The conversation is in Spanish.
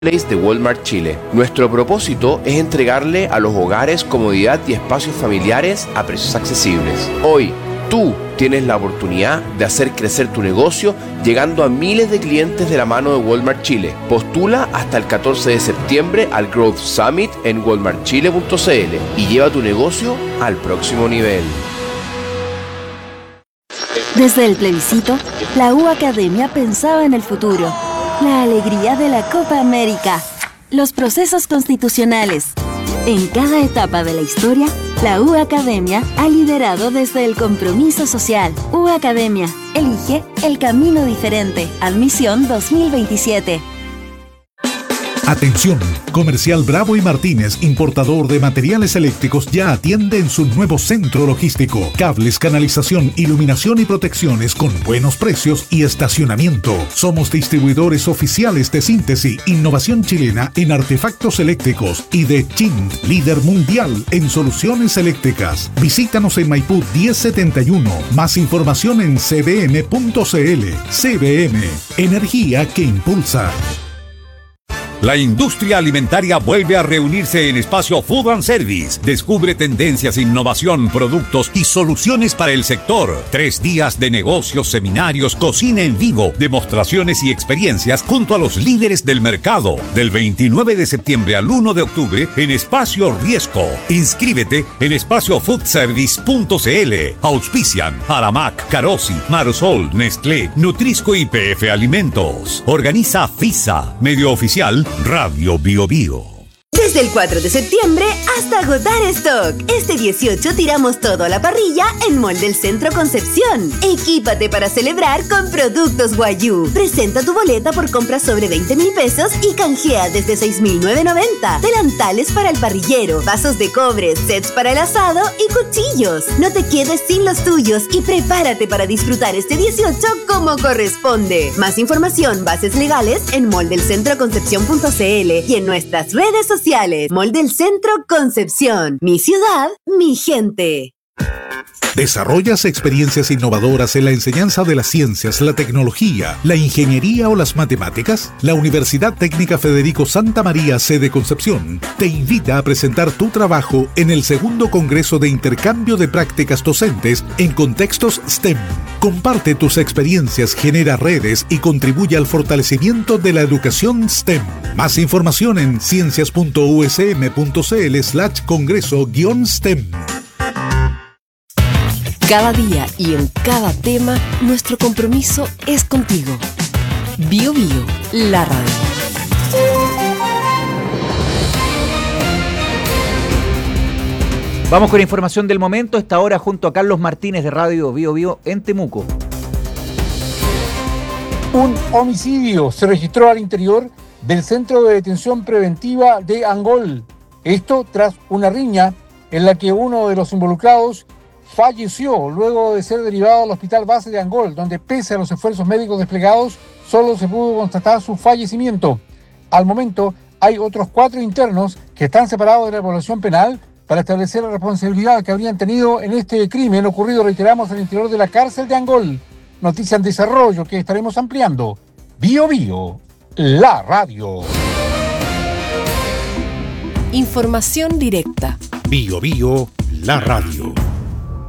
Place de Walmart Chile. Nuestro propósito es entregarle a los hogares comodidad y espacios familiares a precios accesibles. Hoy, tú tienes la oportunidad de hacer crecer tu negocio llegando a miles de clientes de la mano de Walmart Chile. Postula hasta el 14 de septiembre al Growth Summit en walmartchile.cl y lleva tu negocio al próximo nivel. Desde el plebiscito, la U Academia pensaba en el futuro. La alegría de la Copa América. Los procesos constitucionales. En cada etapa de la historia, la U Academia ha liderado desde el compromiso social. U Academia, elige el camino diferente. Admisión 2027. Atención, Comercial Bravo y Martínez, importador de materiales eléctricos, ya atiende en su nuevo centro logístico. Cables, canalización, iluminación y protecciones con buenos precios y estacionamiento. Somos distribuidores oficiales de Síntesis, innovación chilena en artefactos eléctricos, y de Chint, líder mundial en soluciones eléctricas. Visítanos en Maipú 1071. Más información en cbm.cl. CBM, energía que impulsa. La industria alimentaria vuelve a reunirse en Espacio Food and Service. Descubre tendencias, innovación, productos y soluciones para el sector. 3 días de negocios, seminarios, cocina en vivo, demostraciones y experiencias junto a los líderes del mercado. Del 29 de septiembre al 1 de octubre en Espacio Riesco. Inscríbete en espaciofoodservice.cl. Auspician Aramac, Carosi, Marsol, Nestlé, Nutrisco y PF Alimentos. Organiza FISA, medio oficial Radio Bio Bio. Desde el 4 de septiembre hasta agotar stock. Este 18 tiramos todo a la parrilla en Mall del Centro Concepción. Equípate para celebrar con productos Wagyu. Presenta tu boleta por compras sobre 20,000 pesos y canjea desde 6,990. Delantales para el parrillero, vasos de cobre, sets para el asado y cuchillos. No te quedes sin los tuyos y prepárate para disfrutar este 18 como corresponde. Más información, bases legales en moldelcentroconcepción.cl y en nuestras redes sociales. Mall del Centro Concepción. Mi ciudad, mi gente. ¿Desarrollas experiencias innovadoras en la enseñanza de las ciencias, la tecnología, la ingeniería o las matemáticas? La Universidad Técnica Federico Santa María, sede Concepción, te invita a presentar tu trabajo en el segundo Congreso de Intercambio de Prácticas Docentes en Contextos STEM. Comparte tus experiencias, genera redes y contribuye al fortalecimiento de la educación STEM. Más información en ciencias.usm.cl/congreso-STEM. Cada día y en cada tema, nuestro compromiso es contigo. Bio Bio, la radio. Vamos con información del momento, esta hora junto a Carlos Martínez de Radio Bio Bio en Temuco. Un homicidio se registró al interior del Centro de Detención Preventiva de Angol. Esto tras una riña en la que uno de los involucrados falleció luego de ser derivado al Hospital Base de Angol, donde pese a los esfuerzos médicos desplegados, solo se pudo constatar su fallecimiento. Al momento, hay otros 4 internos que están separados de la población penal para establecer la responsabilidad que habrían tenido en este crimen ocurrido, reiteramos, al interior de la cárcel de Angol. Noticia en desarrollo que estaremos ampliando. Bio Bio, la radio. Información directa. Bio Bio, la radio.